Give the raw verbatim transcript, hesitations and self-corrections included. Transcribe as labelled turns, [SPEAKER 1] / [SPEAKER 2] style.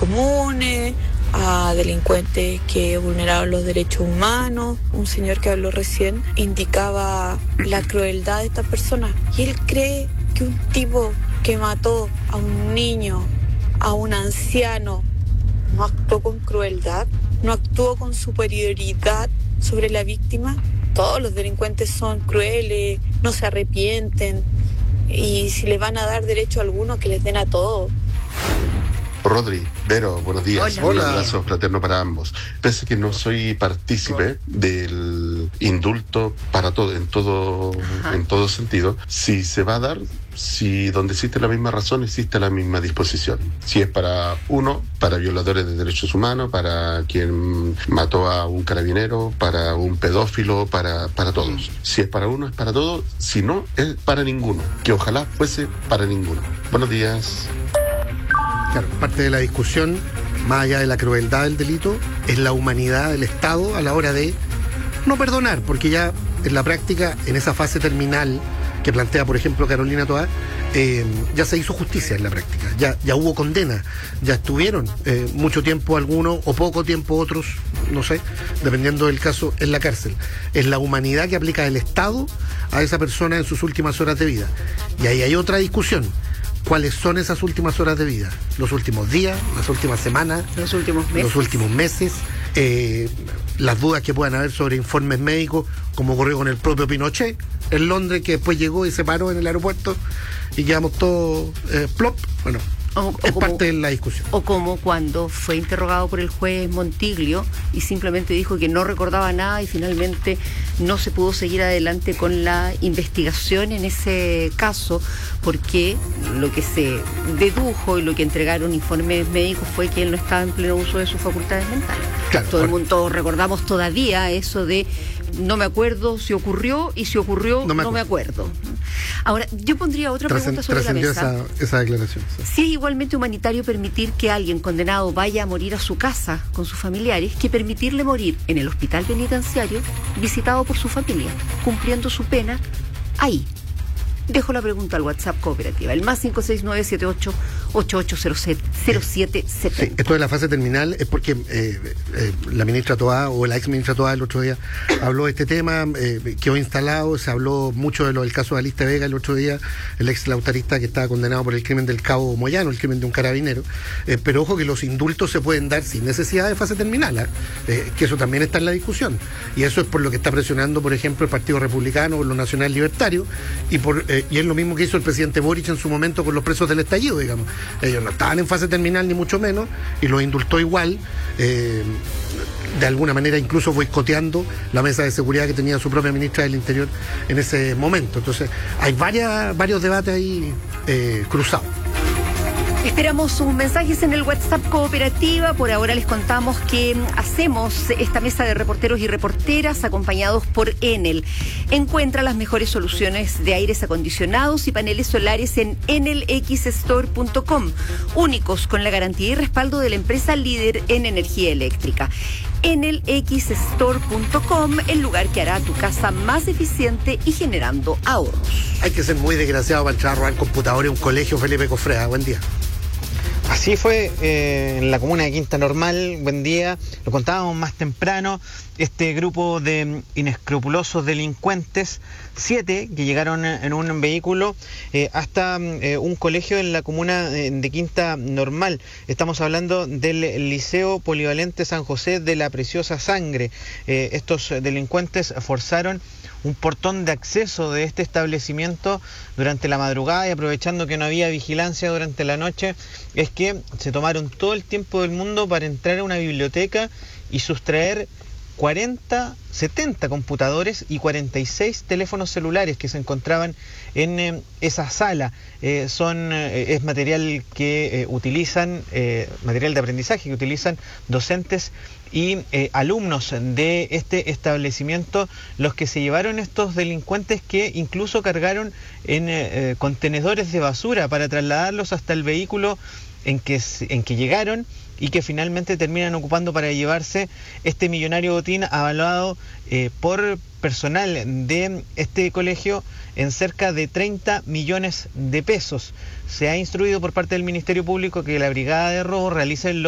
[SPEAKER 1] comunes, a delincuentes que vulneraban los derechos humanos. Un señor que habló recién indicaba la crueldad de esta persona. Y él cree que un tipo que mató a un niño, a un anciano, no actuó con crueldad, no actuó con superioridad sobre la víctima. Todos los delincuentes son crueles, no se arrepienten, y si les van a dar derecho a alguno, que les den a todos.
[SPEAKER 2] Rodri, Vero, buenos días.
[SPEAKER 3] Hola.
[SPEAKER 2] Un abrazo fraterno para ambos. Pese que no soy partícipe del indulto para todo, en todo, Ajá. en todo sentido, si se va a dar, si donde existe la misma razón, existe la misma disposición. Si es para uno, para violadores de derechos humanos, para quien mató a un carabinero, para un pedófilo, para, para todos. Si es para uno, es para todos. Si no, es para ninguno. Que ojalá fuese para ninguno. Buenos días.
[SPEAKER 3] Claro, parte de la discusión, más allá de la crueldad del delito, es la humanidad del Estado a la hora de no perdonar, porque ya en la práctica, en esa fase terminal que plantea, por ejemplo, Carolina Toá, eh, ya se hizo justicia en la práctica, ya, ya hubo condena, ya estuvieron eh, mucho tiempo algunos o poco tiempo otros, no sé, dependiendo del caso, en la cárcel. Es la humanidad que aplica el Estado a esa persona en sus últimas horas de vida. Y ahí hay otra discusión. ¿Cuáles son esas últimas horas de vida? ¿Los últimos días? ¿Las últimas semanas?
[SPEAKER 4] ¿Los últimos meses?
[SPEAKER 3] ¿Los últimos meses? Eh, las dudas que puedan haber sobre informes médicos, como ocurrió con el propio Pinochet en Londres, que después llegó y se paró en el aeropuerto y quedamos todos eh, plop. Bueno,
[SPEAKER 4] O,
[SPEAKER 3] es
[SPEAKER 4] o como,
[SPEAKER 3] parte de la discusión.
[SPEAKER 4] O como cuando fue interrogado por el juez Montiglio y simplemente dijo que no recordaba nada y finalmente no se pudo seguir adelante con la investigación en ese caso, porque lo que se dedujo y lo que entregaron informes médicos fue que él no estaba en pleno uso de sus facultades mentales.
[SPEAKER 3] Claro,
[SPEAKER 4] Todo el
[SPEAKER 3] por...
[SPEAKER 4] mundo todos recordamos todavía eso de no me acuerdo si ocurrió y si ocurrió no me, no me acuerdo. Ahora, yo pondría otra pregunta sobre la mesa.
[SPEAKER 3] Esa, esa declaración. Sí.
[SPEAKER 4] Si es igualmente humanitario permitir que alguien condenado vaya a morir a su casa con sus familiares, que permitirle morir en el hospital penitenciario visitado por su familia, cumpliendo su pena ahí. Dejo la pregunta al WhatsApp Cooperativa, el más cinco seis nueve siete ocho ocho ocho cero siete siete.
[SPEAKER 3] Sí, esto de la fase terminal es porque eh, eh, la ministra Toá o la ex ministra Toá el otro día habló de este tema, eh, quedó instalado, se habló mucho de lo del caso de Aliste Vega el otro día, el ex lautarista que estaba condenado por el crimen del Cabo Moyano, el crimen de un carabinero, eh, pero ojo que los indultos se pueden dar sin necesidad de fase terminal, ¿eh? Eh, que eso también está en la discusión, y eso es por lo que está presionando, por ejemplo, el Partido Republicano o los Nacional Libertarios, y por eh, y es lo mismo que hizo el presidente Boric en su momento con los presos del estallido, digamos. Ellos no estaban en fase terminal ni mucho menos y los indultó igual, eh, de alguna manera incluso boicoteando la mesa de seguridad que tenía su propia ministra del Interior en ese momento. Entonces hay varias, varios debates ahí eh, cruzados.
[SPEAKER 4] Esperamos sus mensajes en el WhatsApp Cooperativa. Por ahora les contamos que hacemos esta mesa de reporteros y reporteras acompañados por Enel. Encuentra las mejores soluciones de aires acondicionados y paneles solares en enel x store punto com, únicos con la garantía y respaldo de la empresa líder en energía eléctrica. enel x store punto com, el lugar que hará tu casa más eficiente y generando ahorros.
[SPEAKER 3] Hay que ser muy desgraciado para entrar a robar computadores en un colegio, Felipe Cofrea. Buen día.
[SPEAKER 5] Así fue eh, en la comuna de Quinta Normal. Buen día. Lo contábamos más temprano. Este grupo de inescrupulosos delincuentes, siete que llegaron en un vehículo eh, hasta eh, un colegio en la comuna de Quinta Normal. Estamos hablando del Liceo Polivalente San José de la Preciosa Sangre. Eh, estos delincuentes forzaron un portón de acceso de este establecimiento durante la madrugada y aprovechando que no había vigilancia durante la noche, es que se tomaron todo el tiempo del mundo para entrar a una biblioteca y sustraer cuarenta, setenta computadores y cuarenta y seis teléfonos celulares que se encontraban en eh, esa sala. Eh, son eh, es material que eh, utilizan, eh, material de aprendizaje que utilizan docentes y eh, alumnos de este establecimiento, los que se llevaron estos delincuentes, que incluso cargaron en eh, contenedores de basura para trasladarlos hasta el vehículo en que, en que llegaron, y que finalmente terminan ocupando para llevarse este millonario botín avalado eh, por personal de este colegio en cerca de treinta millones de pesos. Se ha instruido por parte del Ministerio Público que la Brigada de Robo realice el